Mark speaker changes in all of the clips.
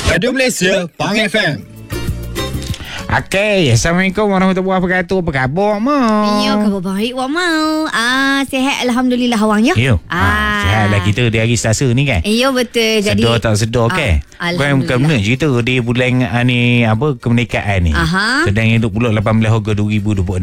Speaker 1: Radio Malaysia, Pang FM.
Speaker 2: Okey, Assalamualaikum warahmatullahi wabarakatuh. Apa khabar, Mak?
Speaker 3: Ya, khabar baik, Wak Mau. Sihat Alhamdulillah awang ya.
Speaker 2: Ya. Sihatlah kita di hari Selasa ni kan.
Speaker 3: Ya, betul. Jadi
Speaker 2: sedar tak sedar kan? Bukan benar cerita di bulan ni apa kemerdekaan ni. Sedang hidup pula 18 Ogos 2026.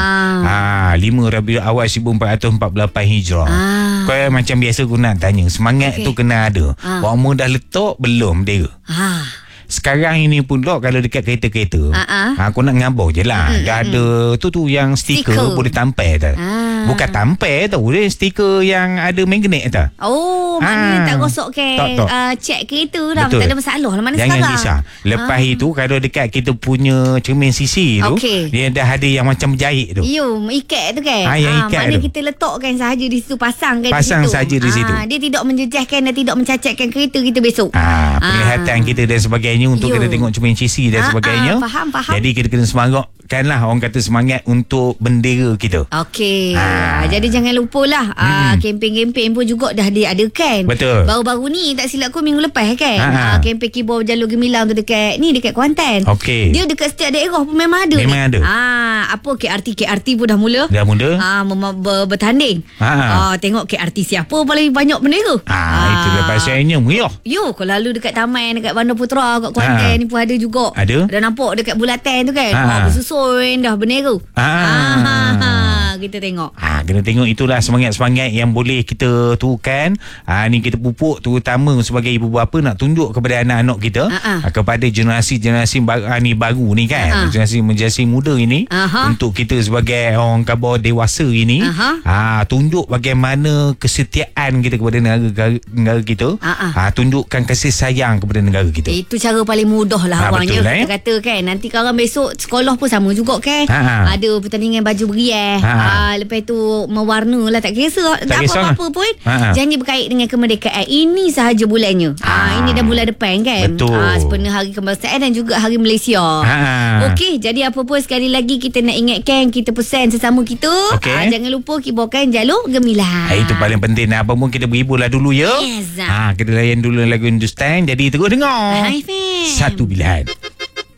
Speaker 2: 5 Rabiul Awal 1448 Hijrah. Kau macam biasa aku nak tanya, semangat tu kena ada. Wak Mu dah letak belum dia? Sekarang ini pun dok kalau dekat kereta-kereta aku nak ngabur je lah. Dah ada tu yang stiker boleh tampal tu. Bukan tampal tu, dia stiker yang ada magnet tu.
Speaker 3: Maknanya tak gosok ke cek kereta dah. Tak ada masalah lah mana
Speaker 2: jangan
Speaker 3: sekarang.
Speaker 2: risau. Lepas itu kalau dekat kita punya cermin sisi tu, dia dah ada yang macam berjahit tu.
Speaker 3: Ikat tu kan.
Speaker 2: Yang ikat
Speaker 3: mana
Speaker 2: tu
Speaker 3: kita letakkan sahaja di situ, pasang di situ.
Speaker 2: Pasang saja di situ.
Speaker 3: Dia tidak menjejaskan dan tidak mencacatkan kereta kita besok.
Speaker 2: Penglihatan kita dan sebagainya untuk kita tengok cermin sisi dan sebagainya.
Speaker 3: Faham.
Speaker 2: Jadi kita kena semangatkan lah, orang kata semangat untuk bendera kita.
Speaker 3: Jadi jangan lupalah kempen-kempen pun juga dah diadakan.
Speaker 2: Betul.
Speaker 3: Baru-baru ni tak silap aku minggu lepas kan. Kempen kibor jalur gemilang tu dekat Kuantan. Dia dekat setiap daerah pun memang ada. Apa KRT pun dah mula. Bertanding. Tengok KRT siapa paling banyak bendera.
Speaker 2: Itulah pasalnya meriah.
Speaker 3: Kalau lalu dekat taman dekat Bandar Putra kat Kuantan ni pun ada juga. Dah nampak dekat bulatan tu kan. Bersusun dah bendera. Kita tengok.
Speaker 2: Kena tengok itulah semangat-semangat yang boleh kita tukan. Ni kita pupuk terutama sebagai ibu bapa nak tunjuk kepada anak-anak kita, kepada generasi-generasi baru ni kan. Generasi muda ini, untuk kita sebagai orang kabar dewasa ini, tunjuk bagaimana kesetiaan kita kepada negara kita. Tunjukkan kasih sayang kepada negara kita.
Speaker 3: Itu cara paling mudah lah awangnya. Kita kata kan, nanti kalau besok sekolah pun sama juga kan. Ada pertandingan baju beriah. Lepas tu mewarna lah, tak kisah apa-apa pun. Janji berkait dengan kemerdekaan. Ini sahaja bulannya. Ini dah bulan depan kan. Sempena hari kebangsaan dan juga hari Malaysia. Okey, jadi apa pun sekali lagi kita nak ingatkan, kita pesan sesama kita, jangan lupa kibarkan jalur gemilang.
Speaker 2: Itu paling penting. Apa pun kita berhibur lah dulu ya. Kita layan dulu lagu Hindustan. Jadi terus dengar. Satu Pilihan.